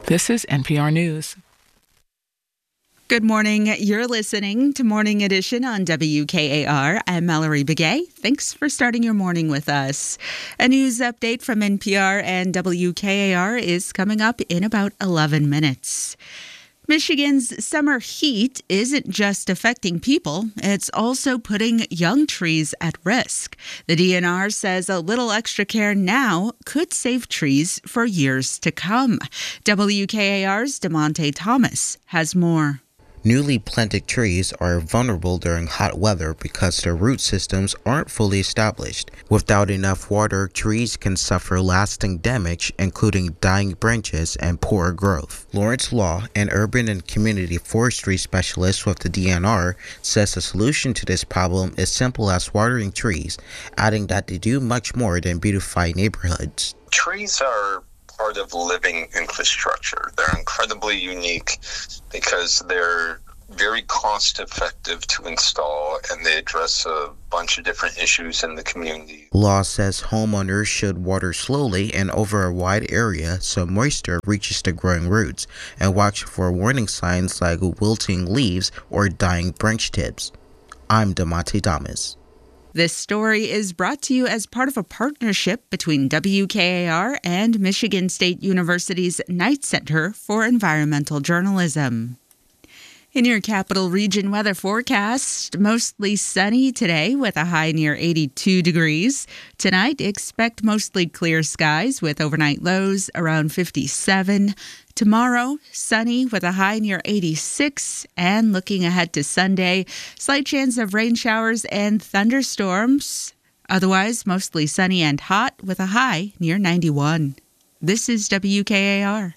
This is NPR News. Good morning. You're listening to Morning Edition on WKAR. I'm Mallory Begay. Thanks for starting your morning with us. A news update from NPR and WKAR is coming up in about 11 minutes. Michigan's summer heat isn't just affecting people, it's also putting young trees at risk. The DNR says a little extra care now could save trees for years to come. WKAR's DeMonte Thomas has more. Newly planted trees are vulnerable during hot weather because their root systems aren't fully established. Without enough water, trees can suffer lasting damage, including dying branches and poor growth. Lawrence Law, an urban and community forestry specialist with the DNR, says the solution to this problem is simple as watering trees, adding that they do much more than beautify neighborhoods. Trees are part of living infrastructure. They're incredibly unique because they're very cost effective to install and they address a bunch of different issues in the community. Law says homeowners should water slowly and over a wide area so moisture reaches the growing roots, and watch for warning signs like wilting leaves or dying branch tips. I'm DeMonte Thomas. This story is brought to you as part of a partnership between WKAR and Michigan State University's Knight Center for Environmental Journalism. In your Capital Region weather forecast, mostly sunny today with a high near 82 degrees. Tonight, expect mostly clear skies with overnight lows around 57. Tomorrow, sunny with a high near 86. And looking ahead to Sunday, slight chance of rain showers and thunderstorms. Otherwise, mostly sunny and hot with a high near 91. This is WKAR.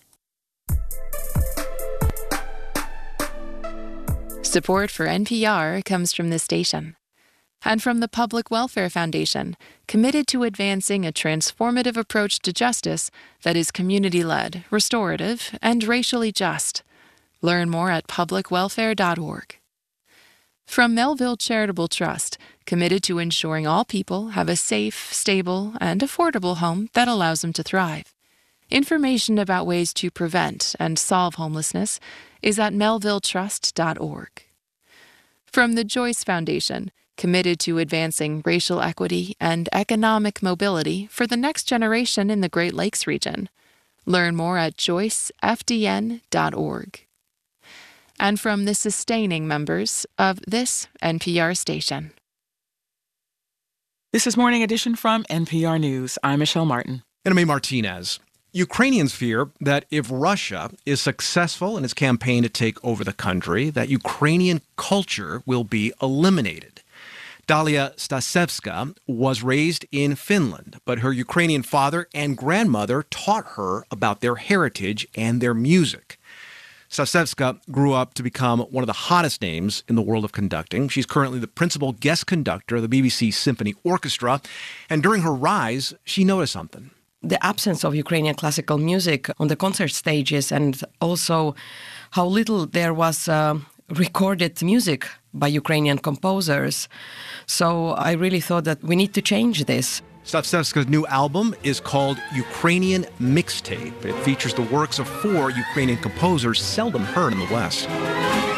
Support for NPR comes from this station and from the Public Welfare Foundation, committed to advancing a transformative approach to justice that is community-led, restorative, and racially just. Learn more at publicwelfare.org. From Melville Charitable Trust, committed to ensuring all people have a safe, stable, and affordable home that allows them to thrive. Information about ways to prevent and solve homelessness is at melvilletrust.org. From the Joyce Foundation, committed to advancing racial equity and economic mobility for the next generation in the Great Lakes region. Learn more at joycefdn.org. And from the sustaining members of this NPR station. This is Morning Edition from NPR News. I'm Michelle Martin. And I'm A. Martinez. Ukrainians fear that if Russia is successful in its campaign to take over the country, that Ukrainian culture will be eliminated. Dalia Stasevska was raised in Finland, but her Ukrainian father and grandmother taught her about their heritage and their music. Stasevska grew up to become one of the hottest names in the world of conducting. She's currently the principal guest conductor of the BBC Symphony Orchestra, and during her rise, she noticed something. The absence of Ukrainian classical music on the concert stages, and also how little there was recorded music by Ukrainian composers. So I really thought that we need to change this. Stasevska's new album is called Ukrainian Mixtape. It features the works of 4 Ukrainian composers seldom heard in the West.